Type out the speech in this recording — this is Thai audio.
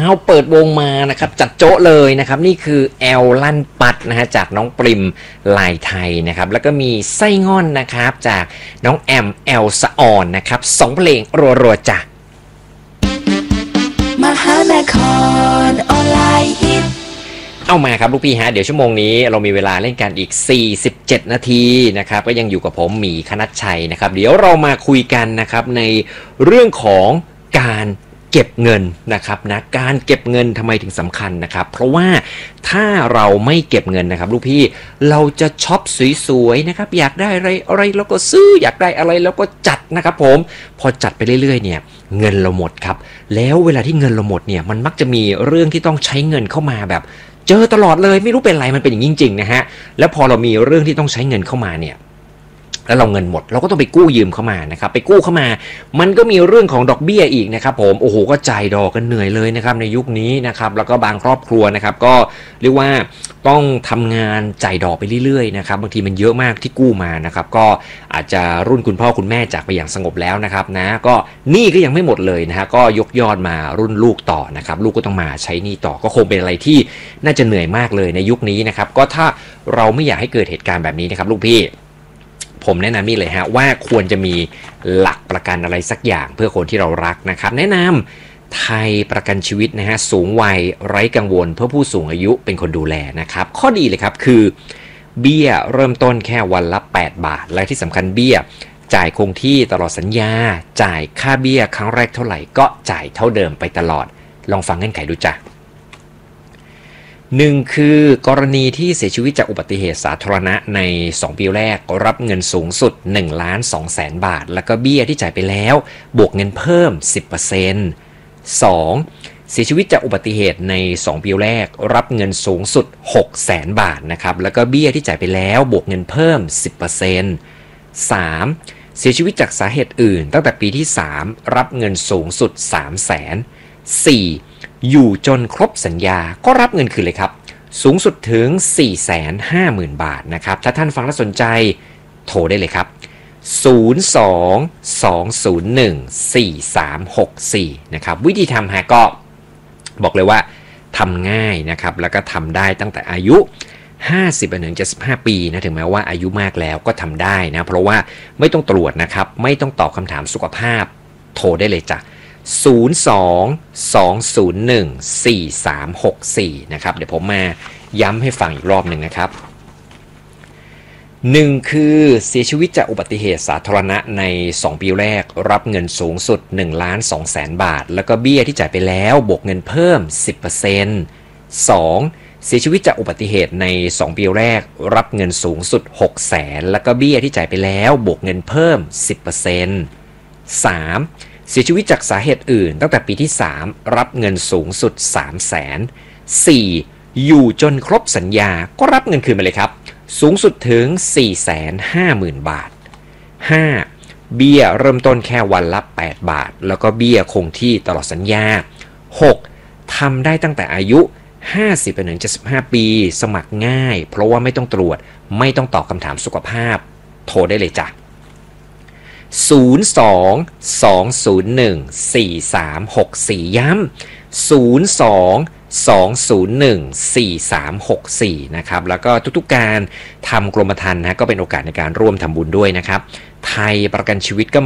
าวเปิดวงมานะครับจัดโจ๊ะเลยนะครับนี่คือแอลลั่นปัดนะฮะจากน้องปริมลายไทยนะครับแล้วก็มีไส้ง่อนนะครับจากน้องแอมแอลสะออนนะครับ2เพลงรัวๆจ้ะมหานครออนไลน์ฮิตเอามาครับลูกพี่ฮะเดี๋ยวชั่วโมงนี้เรามีเวลาเล่นกันอีก47นาทีนะครับก็ยังอยู่กับผมหมีคณัชชัยนะครับเดี๋ยวเรามาคุยกันนะครับในเรื่องของการเก็บเงินนะครับนะการเก็บเงินทำไมถึงสำคัญนะครับเพราะว่าถ้าเราไม่เก็บเงินนะครับลูกพี่เราจะช็อปสวยๆนะครับอยากได้อะไรแล้วก็ซื้ออยากได้อะไรแล้วก็จัดนะครับผมพอจัดไปเรื่อยๆเนี่ยเงินเราหมดครับแล้วเวลาที่เงินเราหมดเนี่ยมันมักจะมีเรื่องที่ต้องใช้เงินเข้ามาแบบเจอตลอดเลยไม่รู้เป็นไรมันเป็นอย่างจริงๆนะฮะแล้วพอเรามีเรื่องที่ต้องใช้เงินเข้ามาเนี่ยแล้วเราเงินหมดเราก็ต้องไปกู้ยืมเข้ามานะครับไปกู้เข้ามามันก็มีเรื่องของดอกเบี้ยอีกนะครับผมโอ้โหก็จ่ายดอกกันเหนื่อยเลยนะครับในยุคนี้นะครับแล้วก็บางครอบครัวนะครับก็เรียกว่าต้องทำงานจ่ายดอกไปเรื่อยๆนะครับบางทีมันเยอะมากที่กู้มานะครับก็อาจจะรุ่นคุณพ่อคุณแม่จากไปอย่างสงบแล้วนะครับนะก็หนี้ก็ยังไม่หมดเลยนะฮะก็ยกยอดมารุ่นลูกต่อนะครับลูกก็ต้องมาใช้หนี้ต่อก็คงเป็นอะไรที่น่าจะเหนื่อยมากเลยในยุคนี้นะครับก็ถ้าเราไม่อยากให้เกิดเหตุการณ์แบบนี้นะครับลูกพี่ผมแนะนำนี่เลยฮะว่าควรจะมีหลักประกันอะไรสักอย่างเพื่อคนที่เรารักนะครับแนะนำไทยประกันชีวิตนะฮะสูงวัยไร้กังวลเพื่อผู้สูงอายุเป็นคนดูแลนะครับข้อดีเลยครับคือเบี้ยเริ่มต้นแค่วันละ8บาทและที่สำคัญเบี้ยจ่ายคงที่ตลอดสัญญาจ่ายค่าเบี้ยครั้งแรกเท่าไหร่ก็จ่ายเท่าเดิมไปตลอดลองฟังเงื่อนไขดูจ้ะหนึ่งคือกรณีที่เสียชีวิตจากอุบัติเหตุสาธารณะใน2ปีแรกรับเงินสูงสุด 1,200,000 บาทแล้วก็เบี้ยที่จ่ายไปแล้วบวกเงินเพิ่ม 10% 2. เสียชีวิตจากอุบัติเหตุใน2ปีแรกรับเงินสูงสุด 600,000 บาทนะครับแล้วก็เบี้ยที่จ่ายไปแล้วบวกเงินเพิ่ม 10% 3. เสียชีวิตจากสาเหตุอื่นตั้งแต่ปีที่3รับเงินสูงสุด 300,000 4. อยู่จนครบสัญญาก็รับเงินคืนเลยครับสูงสุดถึง 450,000 บาทนะครับถ้าท่านฟังแล้วสนใจโทรได้เลยครับ02-201-4364นะครับวิธีทำฮะก็บอกเลยว่าทำง่ายนะครับแล้วก็ทำได้ตั้งแต่อายุ50ถึง75ปีนะถึงแม้ว่าอายุมากแล้วก็ทำได้นะเพราะว่าไม่ต้องตรวจนะครับไม่ต้องตอบคำถามสุขภาพโทรได้เลยจ้ะ02-201-4364นะครับเดี๋ยวผมมาย้ำให้ฟังอีกรอบหนึ่งนะครับ1คือเสียชีวิตจากอุบัติเหตุสาธารณะใน2ปีแรกรับเงินสูงสุด 1,200,000 บาทแล้วก็เบี้ยที่จ่ายไปแล้วบวกเงินเพิ่ม 10% 2. เสียชีวิตจากอุบัติเหตุใน2ปีแรกรับเงินสูงสุด 600,000แล้วก็เบี้ยที่จ่ายไปแล้วบวกเงินเพิ่ม 10% 3. เสียชีวิตจากสาเหตุอื่นตั้งแต่ปีที่3รับเงินสูงสุด 300,000 4. อยู่จนครบสัญญาก็รับเงินคืนมาเลยครับสูงสุดถึง 450,000 บาท 5. เบี้ยเริ่มต้นแค่วันละ8บาทแล้วก็เบี้ยคงที่ตลอดสัญญา 6. ทำได้ตั้งแต่อายุ50-75 ปีสมัครง่ายเพราะว่าไม่ต้องตรวจไม่ต้องตอบคำถามสุขภาพโทรได้เลยจ้ะ02-201-4364 ย้ำ02-201-4364 นะครับแล้วก็ทุกๆการทำกรมธรรม์นะก็เป็นโอกาสในการร่วมทำบุญด้วยนะครับไทยประกันชีวิตก็